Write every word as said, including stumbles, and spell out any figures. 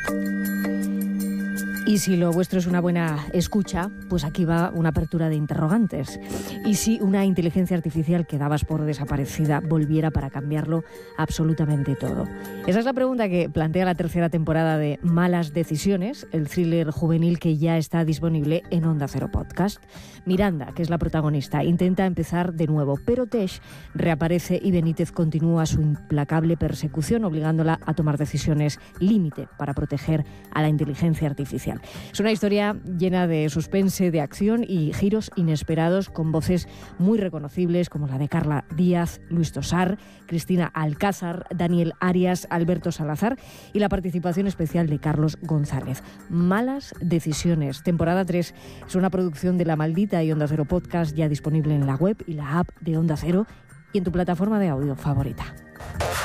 Y si lo vuestro es una buena escucha, pues aquí va una apertura de interrogantes. ¿Y si una inteligencia artificial que dabas por desaparecida volviera para cambiarlo absolutamente todo? Esa es la pregunta que plantea la tercera temporada de Malas Decisiones, el thriller juvenil que ya está disponible en Onda Cero Podcast. Miranda, que es la protagonista, intenta empezar de nuevo, pero Tesh reaparece y Benítez continúa su implacable persecución, obligándola a tomar decisiones límite para proteger a la inteligencia artificial. Es una historia llena de suspense, de acción y giros inesperados, con voces muy reconocibles como la de Carla Díaz, Luis Tosar, Cristina Alcázar, Daniel Arias, Alberto Salazar y la participación especial de Carlos González. Malas Decisiones, temporada tres, es una producción de La Maldita y Onda Cero Podcast, ya disponible en la web y la app de Onda Cero y en tu plataforma de audio favorita.